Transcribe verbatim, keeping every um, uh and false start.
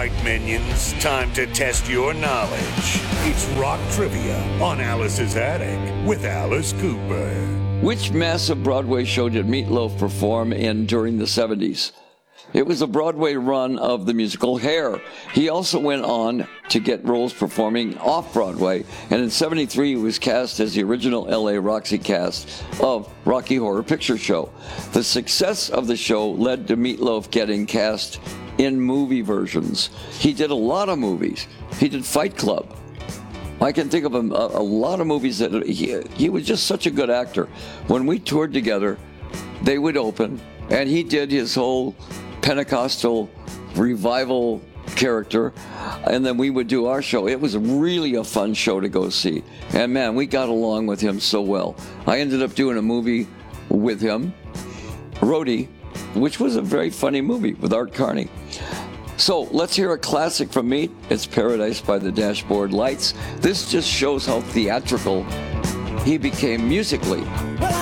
right, minions, time to test your knowledge. It's Rock Trivia on Alice's Attic with Alice Cooper. Which massive Broadway show did Meat Loaf perform in during the seventies? It was a Broadway run of the musical Hair. He also went on to get roles performing off-Broadway, and in seventy-three he was cast as the original L A Roxy cast of Rocky Horror Picture Show. The success of the show led to Meat Loaf getting cast in movie versions. He did a lot of movies. He did Fight Club. I can think of a, a lot of movies that he, he was just such a good actor. When we toured together, they would open, and he did his whole Pentecostal revival character, and then we would do our show. It was really a fun show to go see, and man, we got along with him so well. I ended up doing a movie with him, Roadie, which was a very funny movie with Art Carney. So let's hear a classic from Meat. It's Paradise by the Dashboard Lights. This just shows how theatrical he became musically. Well,